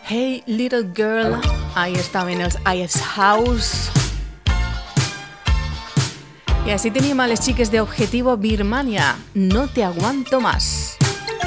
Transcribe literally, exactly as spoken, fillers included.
Hey Little Girl, ahí estaven els Ice House. I així tenim a les xiques de Objetivo Birmania, No te aguanto más.